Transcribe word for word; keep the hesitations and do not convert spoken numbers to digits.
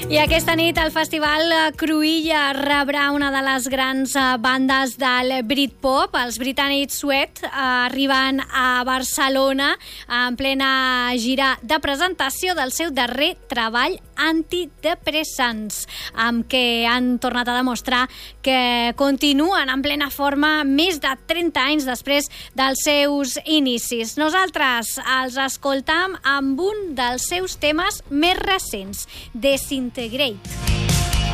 I aquesta nit el Festival Cruïlla rebrà una de les grans bandes del Britpop. Els britànics Sweat arriben a Barcelona en plena gira de presentació del seu darrer treball Antidepressants, amb què han tornat a demostrar que continuen en plena forma més de trenta anys després dels seus inicis. Nosaltres els escoltam amb un dels seus temes més recents, Desintegrate.